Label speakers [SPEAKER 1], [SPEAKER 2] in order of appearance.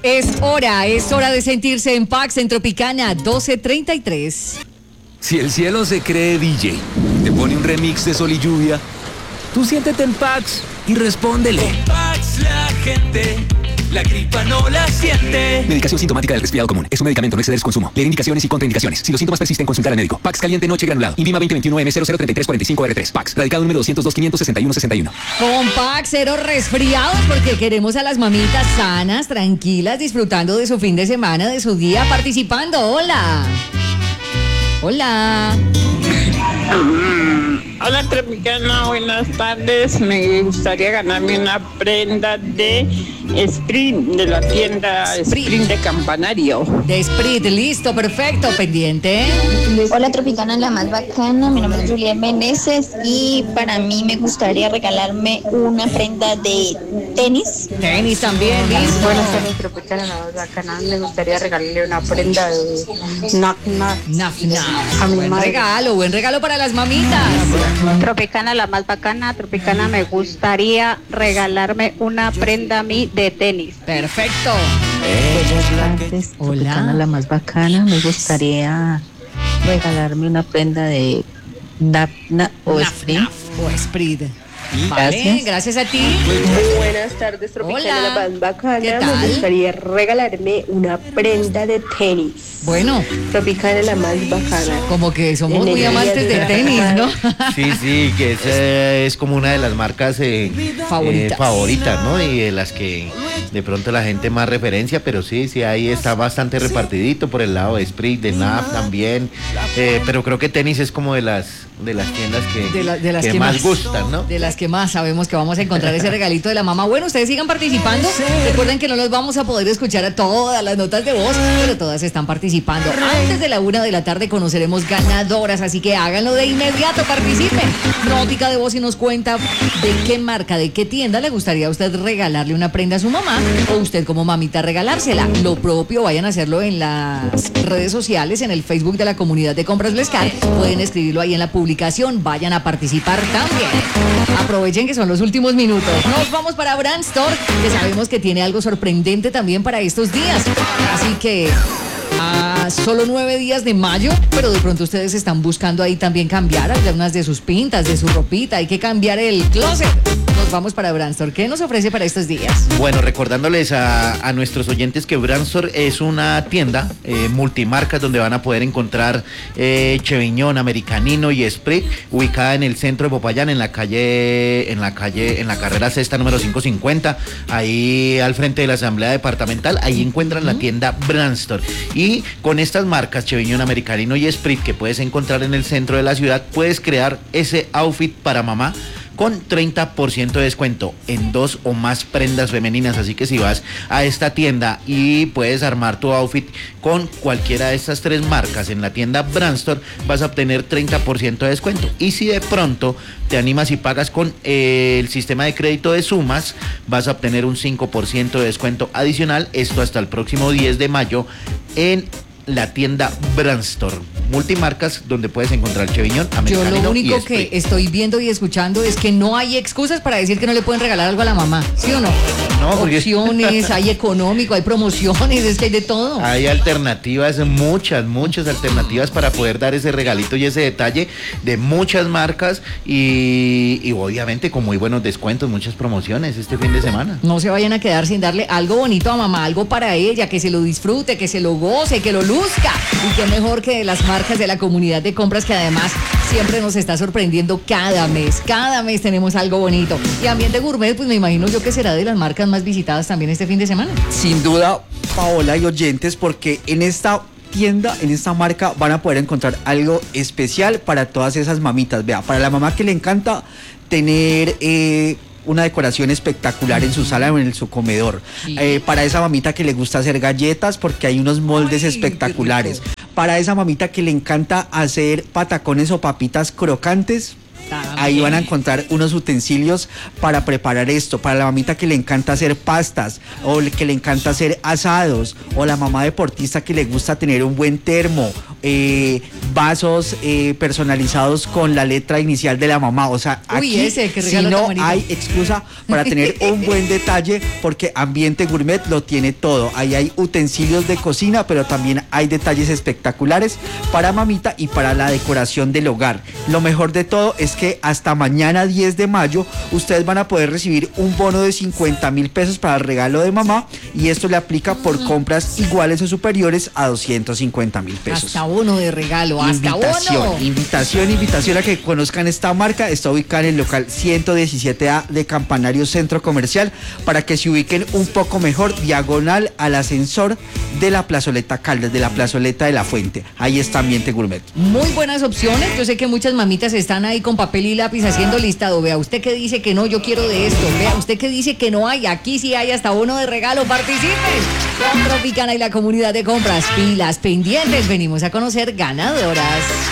[SPEAKER 1] Es hora de sentirse en Pax en Tropicana 12:33.
[SPEAKER 2] Si el cielo se cree DJ, te pone un remix de Sol y Lluvia, tú siéntete en Pax y respóndele.
[SPEAKER 3] Con Pax la gente, la gripa no la siente.
[SPEAKER 2] Medicación sintomática del resfriado común. Es un medicamento, no exceder su consumo. Leer indicaciones y contraindicaciones. Si los síntomas persisten, consultar al médico. Pax caliente noche granulado. INVIMA 2021M003345R3. Pax. Radical número 202-561-61.
[SPEAKER 1] Con Pax, cero resfriados, porque queremos a las mamitas sanas, tranquilas, disfrutando de su fin de semana, de su día, participando. Hola. Hola.
[SPEAKER 4] Hola Tropicana, buenas tardes. Me gustaría ganarme una prenda de Sprint, de la tienda Sprint de Campanario.
[SPEAKER 1] De Sprint, listo, perfecto, pendiente.
[SPEAKER 5] Hola Tropicana, la más bacana. Mi nombre es Julián Meneses y para mí me gustaría regalarme una prenda de tenis.
[SPEAKER 1] Tenis también, listo.
[SPEAKER 6] Buenas tardes Tropicana, la más bacana. Me gustaría regalarle una prenda de Naf a mi madre.
[SPEAKER 1] Buen regalo para las mamitas.
[SPEAKER 6] Tropicana, la más bacana. Tropicana, me gustaría regalarme una prenda a mí de tenis.
[SPEAKER 1] Perfecto.
[SPEAKER 7] Buenas tardes, Tropicana, la más bacana. Me gustaría regalarme una prenda de Nafna o Sprint.
[SPEAKER 1] Vale, gracias a ti.
[SPEAKER 8] Muy buenas tardes, Tropicana, la más bacana.
[SPEAKER 1] ¿Qué tal?
[SPEAKER 8] Me gustaría regalarme una prenda de tenis.
[SPEAKER 1] Bueno.
[SPEAKER 8] Tropicana, la más bacana.
[SPEAKER 1] Como que somos muy amantes de tenis, ¿no?
[SPEAKER 9] Sí, que esa es como una de las marcas favoritas, ¿no? Y de las que de pronto la gente más referencia, pero sí, ahí está bastante repartidito por el lado de Sprint, de NAF también. Pero creo que tenis es como de las tiendas que más gustan, ¿no?
[SPEAKER 1] De las que más sabemos que vamos a encontrar ese regalito de la mamá. Bueno, ustedes sigan participando. Recuerden que no los vamos a poder escuchar a todas las notas de voz, pero todas están participando. Antes de la 1 de la tarde conoceremos ganadoras, así que háganlo de inmediato, participen. Nótica de voz y nos cuenta de qué marca, de qué tienda le gustaría a usted regalarle una prenda a su mamá o usted como mamita regalársela. Lo propio, vayan a hacerlo en las redes sociales, en el Facebook de la comunidad de Compras Blescar. Pueden escribirlo ahí en la publicación, vayan a participar también. Aprovechen que son los últimos minutos. Nos vamos para Brand Store, que sabemos que tiene algo sorprendente también para estos días. Así que solo 9 días de mayo, pero de pronto ustedes están buscando ahí también cambiar algunas de sus pintas, de su ropita. Hay que cambiar el closet. Nos vamos para Brand Store. ¿Qué nos ofrece para estos días?
[SPEAKER 9] Bueno, recordándoles a nuestros oyentes que Brand Store es una tienda multimarcas donde van a poder encontrar Cheviñón, Americanino y Sprint, ubicada en el centro de Popayán, en la carrera sexta número 550, ahí al frente de la Asamblea Departamental. Ahí encuentran la tienda Brand Store. Y con estas marcas, Cheviñón, Americanino y Sprint, que puedes encontrar en el centro de la ciudad, puedes crear ese outfit para mamá con 30% de descuento en 2 o más prendas femeninas. Así que si vas a esta tienda y puedes armar tu outfit con cualquiera de estas 3 marcas en la tienda Brand Store, vas a obtener 30% de descuento. Y si de pronto te animas y pagas con el sistema de crédito de Sumas, vas a obtener un 5% de descuento adicional. Esto hasta el próximo 10 de mayo en la tienda Brand Store. Multimarcas donde puedes encontrar Cheviñón, Americanino.
[SPEAKER 1] Yo lo único
[SPEAKER 9] que
[SPEAKER 1] estoy viendo y escuchando es que no hay excusas para decir que no le pueden regalar algo a la mamá, ¿sí o no?
[SPEAKER 9] No, porque
[SPEAKER 1] opciones, hay económico, hay promociones, es que hay de todo.
[SPEAKER 9] Hay alternativas, muchas alternativas para poder dar ese regalito y ese detalle de muchas marcas y obviamente con muy buenos descuentos, muchas promociones este fin de semana.
[SPEAKER 1] No se vayan a quedar sin darle algo bonito a mamá, algo para ella, que se lo disfrute, que se lo goce, que lo luzca. Y qué mejor que las marcas de la comunidad de compras, que además siempre nos está sorprendiendo cada mes tenemos algo bonito. Y Ambiente Gourmet, pues me imagino yo que será de las marcas más visitadas también este fin de semana.
[SPEAKER 10] Sin duda, Paola y oyentes, porque en esta tienda, en esta marca, van a poder encontrar algo especial para todas esas mamitas. Vea, para la mamá que le encanta tener una decoración espectacular en su sala o en su comedor. Sí. Para esa mamita que le gusta hacer galletas, porque hay unos moldes espectaculares. Para esa mamita que le encanta hacer patacones o papitas crocantes, ahí van a encontrar unos utensilios para preparar esto, para la mamita que le encanta hacer pastas, o que le encanta hacer asados, o la mamá deportista que le gusta tener un buen termo, vasos personalizados con la letra inicial de la mamá. O sea, aquí
[SPEAKER 1] ese, que
[SPEAKER 10] si
[SPEAKER 1] regalo
[SPEAKER 10] no
[SPEAKER 1] tan bonito.
[SPEAKER 10] hay excusa para tener un buen detalle, porque Ambiente Gourmet lo tiene todo. Ahí hay utensilios de cocina, pero también hay detalles espectaculares para mamita y para la decoración del hogar. Lo mejor de todo es que hasta mañana 10 de mayo ustedes van a poder recibir un bono de 50.000 pesos para el regalo de mamá, y esto le aplica por compras iguales o superiores a 250.000 pesos.
[SPEAKER 1] Hasta bono de regalo, hasta bono.
[SPEAKER 10] Invitación a que conozcan esta marca. Está ubicada en el local 117A de Campanario Centro Comercial, para que se ubiquen un poco mejor, diagonal al ascensor de la plazoleta Caldas, de la plazoleta de la Fuente. Ahí está Ambiente Gourmet.
[SPEAKER 1] Muy buenas opciones. Yo sé que muchas mamitas están ahí con papel y lápiz haciendo listado. Vea, usted que dice que no, yo quiero de esto. Vea, usted que dice que no hay, aquí sí hay hasta bono de regalo. Participen con Tropicana y la comunidad de compras. Pilas pendientes, venimos a conocer ganadoras.